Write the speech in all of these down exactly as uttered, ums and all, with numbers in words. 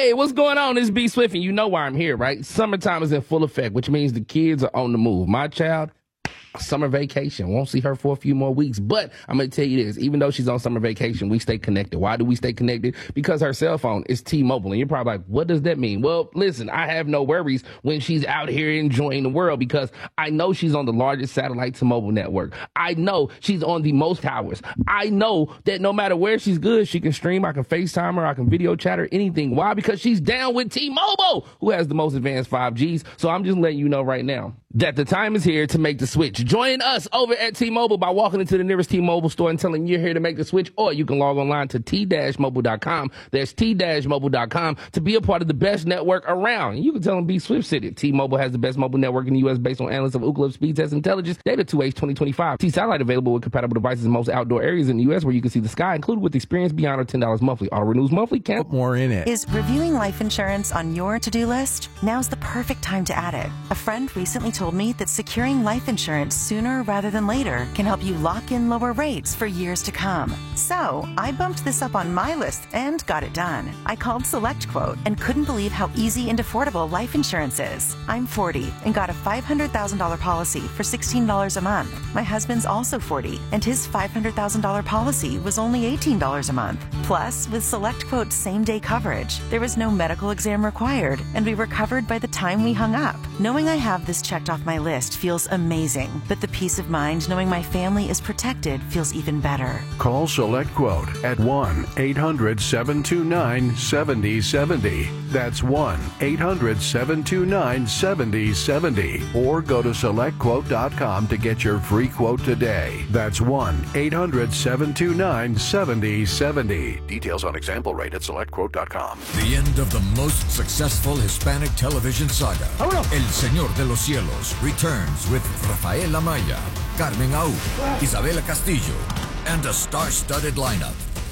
Hey, what's going on? This is B Swift, and you know why I'm here, right? Summertime is in full effect, which means the kids are on the move. My child, summer vacation. Won't see her for a few more weeks, but I'm going to tell you this. Even though she's on summer vacation, we stay connected. Why do we stay connected? Because her cell phone is T-Mobile. And you're probably like, what does that mean? Well, listen, I have no worries when she's out here enjoying the world because I know she's on the largest satellite to mobile network. I know she's on the most towers. I know that no matter where she's good, she can stream. I can FaceTime her. I can video chat her, anything. Why? Because she's down with T-Mobile, who has the most advanced five Gs. So I'm just letting you know right now that the time is here to make the switch. Join us over at T-Mobile by walking into the nearest T-Mobile store and telling them you're here to make the switch, or you can log online to T mobile dot com. There's T mobile dot com to be a part of the best network around. You can tell them B Swift said it. T-Mobile has the best mobile network in the U S based on analysis of Ookla Speed Test Intelligence Data two H twenty twenty-five. T-Satellite available with compatible devices in most outdoor areas in the U S where you can see the sky, included with experience beyond or ten dollars monthly. Auto renews monthly. Can't put more in it. Is reviewing life insurance on your to-do list? Now's the perfect time to add it. A friend recently told me that securing life insurance sooner rather than later can help you lock in lower rates for years to come. So I bumped this up on my list and got it done. I called SelectQuote and couldn't believe how easy and affordable life insurance is. I'm forty and got a five hundred thousand dollars policy for sixteen dollars a month. My husband's also forty and his five hundred thousand dollars policy was only eighteen dollars a month. Plus, with SelectQuote's same-day coverage, there was no medical exam required and we were covered by the time we hung up. Knowing I have this checked off my list feels amazing, but the peace of mind knowing my family is protected feels even better. Call SelectQuote at one eight hundred seven two nine seven zero seven zero. That's one eight hundred seven two nine seven zero seven zero. Or go to select quote dot com to get your free quote today. That's one eight hundred seven two nine seven zero seven zero. Details on example rate at select quote dot com. The end of the most successful Hispanic television saga, El Señor de los Cielos, returns with Rafael Amaya, Carmen Aú, Isabela Castillo, and a star-studded lineup.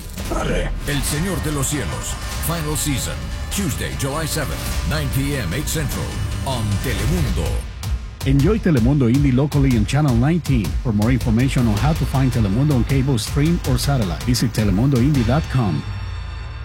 El Señor de los Cielos, final season, Tuesday, July seventh, nine p.m., eight Central, on Telemundo. Enjoy Telemundo Indie locally in Channel nineteen. For more information on how to find Telemundo on cable, stream, or satellite, visit telemundo indie dot com.